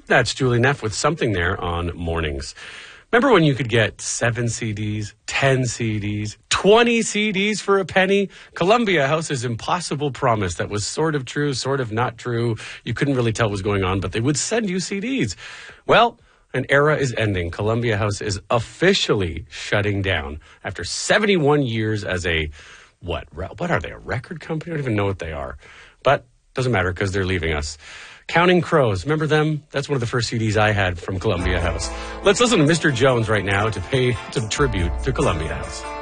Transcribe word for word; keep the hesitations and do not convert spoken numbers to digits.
That's Julie Neff with Something There on Mornings. Remember when you could get seven C Ds, ten C Ds, twenty C Ds for a penny? Columbia House's impossible promise that was sort of true, sort of not true. You couldn't really tell what was going on, but they would send you C Ds. Well, an era is ending. Columbia House is officially shutting down after seventy-one years as a, what, what are they, a record company? I don't even know what they are. But doesn't matter because they're leaving us. Counting Crows. Remember them? That's one of the first C Ds I had from Columbia House. Let's listen to Mister Jones right now to pay some tribute to Columbia House.